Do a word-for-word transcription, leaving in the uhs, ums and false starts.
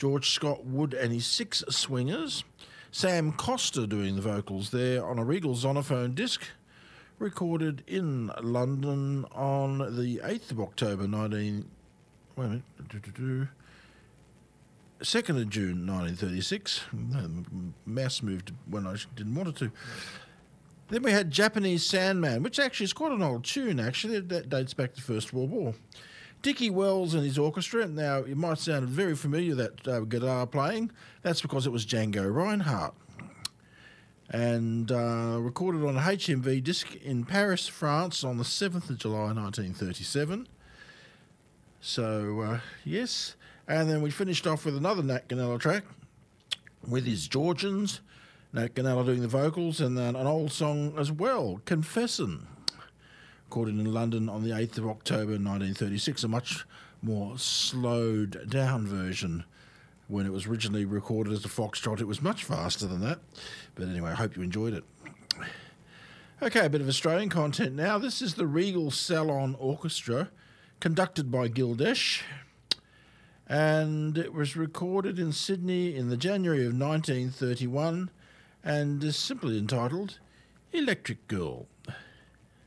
George Scott Wood and his Six Swingers. Sam Costa doing the vocals there on a Regal Zonophone disc, recorded in London on the eighth of October nineteen... Wait a minute. second of June nineteen thirty-six. Mouse moved when I didn't want it to. Then we had Japanese Sandman, which actually is quite an old tune, actually. That dates back to the First World War. Dickie Wells and his orchestra. Now, it might sound very familiar, that uh, guitar playing. That's because it was Django Reinhardt. And uh, recorded on a H M V disc in Paris, France on the seventh of July nineteen thirty-seven. So, uh, yes. And then we finished off with another Nat Ganella track with his Georgians. Nat Ganella doing the vocals, and then an old song as well, Confessin', recorded in London on the eighth of October nineteen thirty-six, a much more slowed down version. When it was originally recorded as a foxtrot, it was much faster than that. But anyway, I hope you enjoyed it. Okay, a bit of Australian content now. This is the Regal Salon Orchestra, conducted by Gildesh, and it was recorded in Sydney in the January of nineteen thirty-one and is simply entitled Electric Girl.